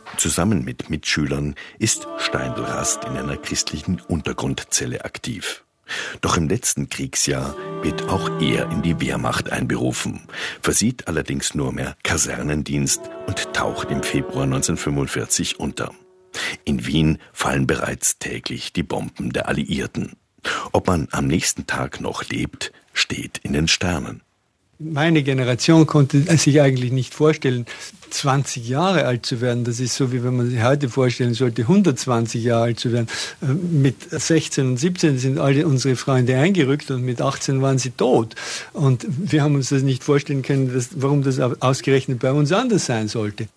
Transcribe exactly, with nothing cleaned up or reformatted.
Zusammen mit Mitschülern ist Steindl-Rast in einer christlichen Untergrundzelle aktiv. Doch im letzten Kriegsjahr wird auch er in die Wehrmacht einberufen, versieht allerdings nur mehr Kasernendienst und taucht im Februar neunzehnhundertfünfundvierzig unter. In Wien fallen bereits täglich die Bomben der Alliierten. Ob man am nächsten Tag noch lebt, steht in den Sternen. Meine Generation konnte sich eigentlich nicht vorstellen, zwanzig Jahre alt zu werden. Das ist so, wie wenn man sich heute vorstellen sollte, hundertzwanzig Jahre alt zu werden. Mit sechzehn und siebzehn sind alle unsere Freunde eingerückt und mit achtzehn waren sie tot. Und wir haben uns das nicht vorstellen können, dass, warum das ausgerechnet bei uns anders sein sollte.